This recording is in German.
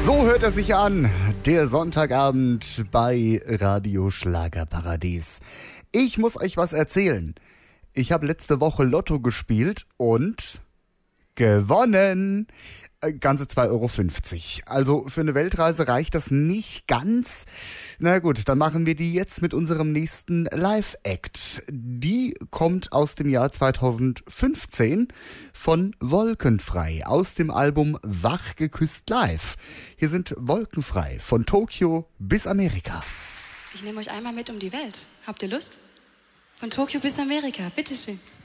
So hört es sich an, der Sonntagabend bei Radio Schlagerparadies. Ich muss euch was erzählen. Ich habe letzte Woche Lotto gespielt und gewonnen. Ganze 2,50 €. Also für eine Weltreise reicht das nicht ganz. Na gut, dann machen wir die jetzt mit unserem nächsten Live-Act. Die kommt aus dem Jahr 2015 von Wolkenfrei aus dem Album Wach geküsst live. Hier sind Wolkenfrei von Tokio bis Amerika. Ich nehme euch einmal mit um die Welt. Habt ihr Lust? Von Tokio bis Amerika, bitteschön.